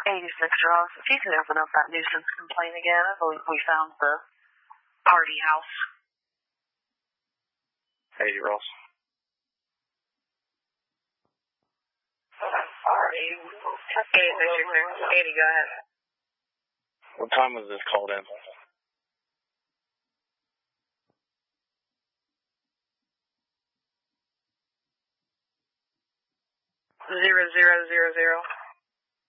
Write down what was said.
86 Ross. If you could open up that nuisance complaint again, I believe we found the party house. 80 Ross. Party. 80, go ahead. What time was this called in? 0000.